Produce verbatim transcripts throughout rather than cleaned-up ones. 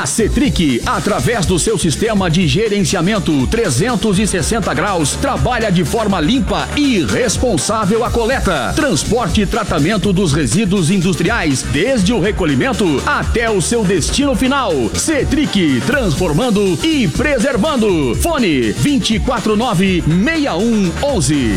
A Cetric, através do seu sistema de gerenciamento trezentos e sessenta graus, trabalha de forma limpa e responsável a coleta, transporte e tratamento dos resíduos industriais, desde o recolhimento até o seu destino final. Cetric, transformando e preservando. Fone vinte e quatro nove, seis um onze.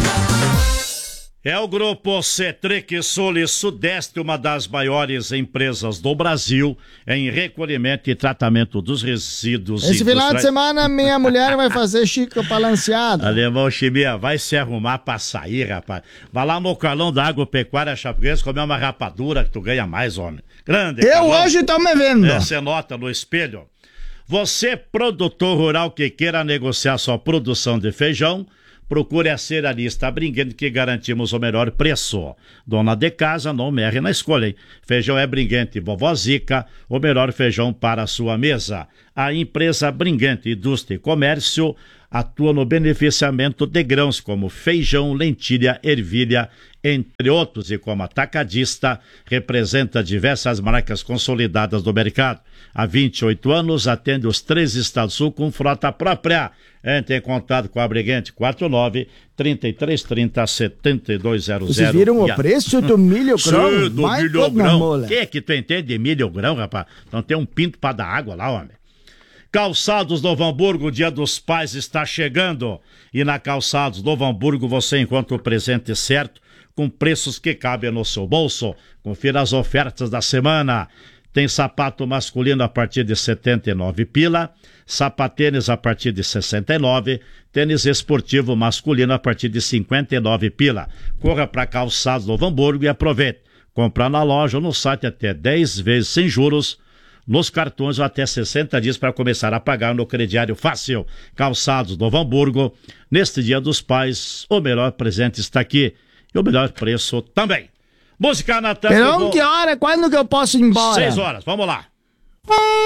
É o grupo Cetric Sul e Sudeste, uma das maiores empresas do Brasil em recolhimento e tratamento dos resíduos Esse industriais. final de semana minha mulher vai fazer chico balanceado. Alemão Chimia, vai se arrumar pra sair, rapaz. Vai lá no Carlão da Agropecuária Chapecoense comer uma rapadura que tu ganha mais, homem. Grande, Eu Carlão. hoje tô me vendo. É, você nota no espelho. Você, produtor rural que queira negociar sua produção de feijão, procure a cerealista Bringuente, que garantimos o melhor preço. Dona de casa, não merre na escolha, hein? Feijão é Bringuente, Vovó Zica, o melhor feijão para a sua mesa. A empresa Bringuente Indústria e Comércio atua no beneficiamento de grãos como feijão, lentilha, ervilha, entre outros, e como atacadista, representa diversas marcas consolidadas do mercado. Há vinte e oito anos, atende os três estados sul com frota própria. Entre em contato com a Briguente, quatro nove, três três três zero, sete dois zero zero. Vocês viram o preço do milho grão? Sim, do Mais milho todo na grão. mola. O que é que tu entende de milho grão, rapaz? Não tem um pinto pra dar água lá, homem. Calçados Novo Hamburgo, o Dia dos Pais está chegando. E na Calçados Novo Hamburgo você encontra o presente certo, com preços que cabem no seu bolso. Confira as ofertas da semana. Tem sapato masculino a partir de setenta e nove pila, sapatênis a partir de sessenta e nove, tênis esportivo masculino a partir de cinquenta e nove pila. Corra para Calçados Novo Hamburgo e aproveite. Comprar na loja ou no site até dez vezes sem juros, nos cartões ou até sessenta dias para começar a pagar no crediário fácil. Calçados Novo Hamburgo, neste Dia dos Pais, o melhor presente está aqui e o melhor preço também. Música, Natan. Pero que hora? Quando que eu posso ir embora? Seis horas, vamos lá.